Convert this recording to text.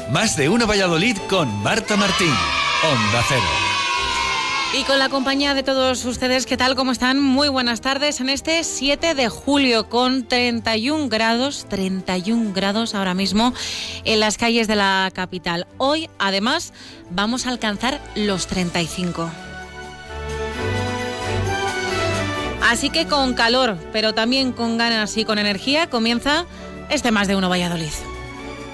Más de Uno Valladolid con Marta Martín. Onda Cero. Y con la compañía de todos ustedes, ¿qué tal? ¿Cómo están? Muy buenas tardes en este 7 de julio con 31 grados ahora mismo en las calles de la capital. Hoy, además, vamos a alcanzar los 35. Así que con calor, pero también con ganas y con energía, comienza este Más de Uno Valladolid.